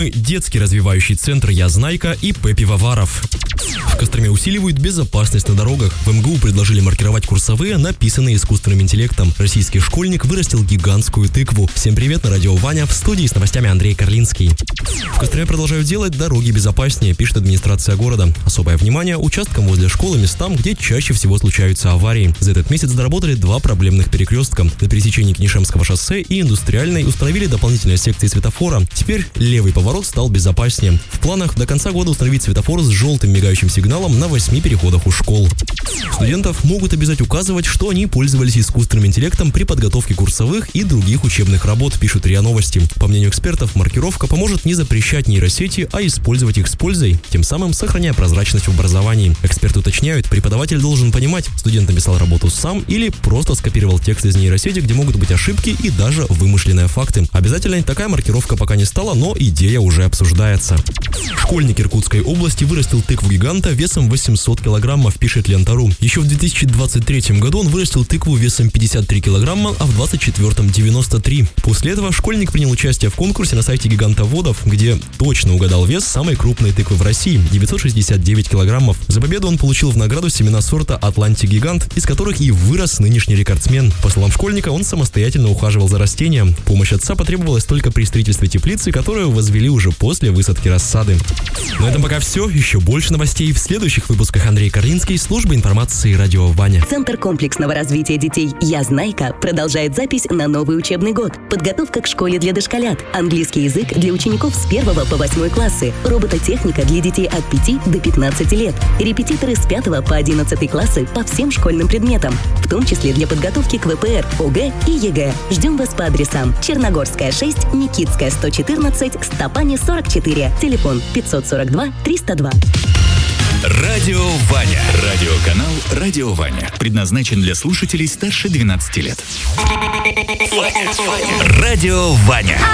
Детский развивающий центр «Я Знайка» и ИП Пивоваров. В Костроме усиливают безопасность на дорогах. В МГУ предложили маркировать курсовые, написанные искусственным интеллектом. Российский школьник вырастил гигантскую тыкву. Всем привет, на радио Ваня, в студии с новостями Андрей Карлинский. В Костроме продолжают делать дороги безопаснее, пишет администрация города. Особое внимание участкам возле школы, местам, где чаще всего случаются аварии. За этот месяц доработали 2 проблемных перекрестка. На пересечении Книшемского шоссе и Индустриальной установили дополнительные секции светофора. Теперь левый поворот стал безопаснее. В планах до конца года установить светофор с желтым мигающим сигналом на 8 переходах у школ. Студентов могут обязать указывать, что они пользовались искусственным интеллектом при подготовке курсовых и других учебных работ, пишут РИА Новости. По мнению экспертов, маркировка поможет не запрещать нейросети, а использовать их с пользой, тем самым сохраняя прозрачность в образовании. Эксперты уточняют, преподаватель должен понимать, студент написал работу сам или просто скопировал текст из нейросети, где могут быть ошибки и даже вымышленные факты. Обязательной такая маркировка пока не стала, но идея уже обсуждается. Школьник Иркутской области вырастил тыкву-гиганта весом 800 килограммов, пишет Лента.ру. Еще в 2023 году он вырастил тыкву весом 53 килограмма, а в 2024 – 93. После этого школьник принял участие в конкурсе на сайте Гигантоводов, где точно угадал вес самой крупной тыквы в России – 969 килограммов. За победу он получил в награду семена сорта Атлантик Гигант, из которых и вырос нынешний рекордсмен. По словам школьника, он самостоятельно ухаживал за растением. Помощь отца потребовалась только при строительстве теплицы, которую возвели уже после высадки рассады. На этом пока все. Еще больше новостей в следующих выпусках. Андрей Карлинский, служба информации радио Ваня. Центр комплексного развития детей «Я Знайка» продолжает запись на новый учебный год. Подготовка к школе для дошколят, английский язык для учеников с 1 по 8 классы, робототехника для детей от 5 до 15 лет, репетиторы с 5 по 11 классы по всем школьным предметам, в том числе для подготовки к ВПР, ОГЭ и ЕГЭ. Ждем вас по адресам: Черногорская 6, Никитская 114, Стопани 44, телефон 542 302. Радио Ваня. Радиоканал «Радио Ваня». Предназначен для слушателей старше 12 лет. Радио Ваня.